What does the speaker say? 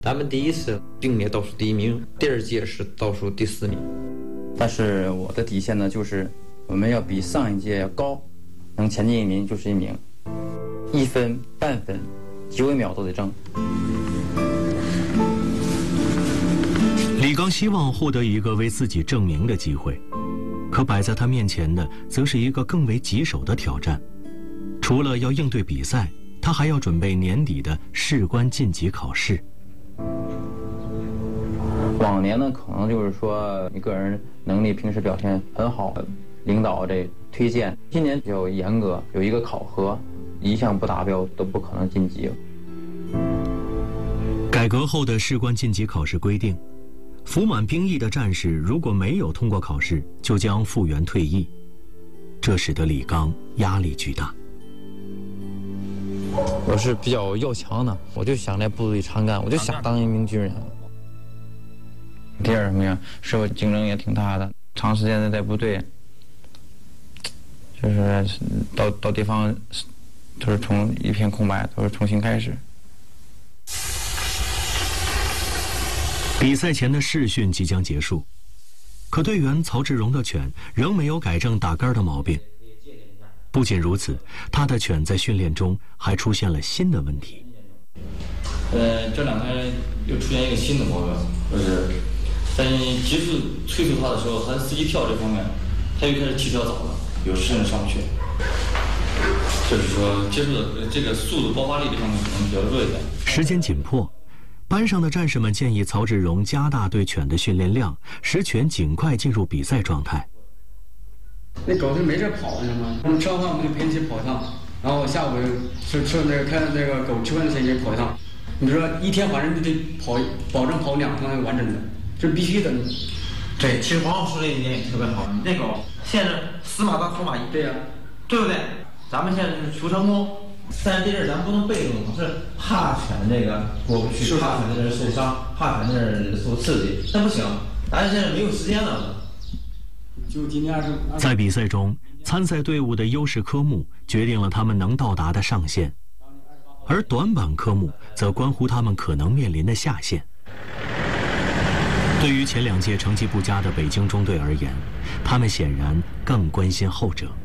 咱们第一次并列倒数第1名，第2届是倒数第4名。 但是我的底线呢，就是我们要比上一届要高，能前进1名就是1名，1分、半分、几微秒都得争。 李刚希望获得一个为自己证明的机会，可摆在他面前的则是一个更为棘手的挑战。除了要应对比赛，他还要准备年底的士官晋级考试。 往年呢，可能就是说你个人能力平时表现很好，领导这推荐。今年比较严格，有一个考核，1项不达标都不可能晋级。 改革后的士官晋级考试规定，服满兵役的战士如果没有通过考试，就将复员退役。这使得李刚压力巨大。 我是比较要强的，我就想在部队长干，我就想当一名军人。 第2名，社会竞争也挺大的，长时间的在部队，就是到地方都是从一片空白，都是重新开始。 比赛前的试训即将结束，可队员曹志荣的犬仍没有改正打杆的毛病。不仅如此，他的犬在训练中还出现了新的问题。 这2天又出现一个新的毛病，就是在急速催促它的时候，它司机跳这方面，它又开始起跳早了，有时甚至上不去。就是说，接触的这个速度爆发力这方面可能比较弱一点。 时间紧迫，班上的战士们建议曹志荣加大对犬的训练量，使犬尽快进入比赛状态。 那狗就没事跑，你知道吗？我们吃完饭我们就陪你一起跑一趟，然后下午吃看那个狗吃饭之前也跑一趟。你说1天晚上就得跑，保证跑2趟完整的，这是必须的。 对，其实王老师这一点也特别好。你这狗现在死马当活马医， 对呀， 对不对？咱们现在就是求成功，但是这阵儿咱不能被动，是怕犬这个过不去，怕犬这受伤，怕犬这受刺激，那不行，咱现在没有时间了。 就今天20。 在比赛中，参赛队伍的优势科目决定了他们能到达的上限，而短板科目则关乎他们可能面临的下限。对于前2届成绩不佳的北京中队而言，他们显然更关心后者。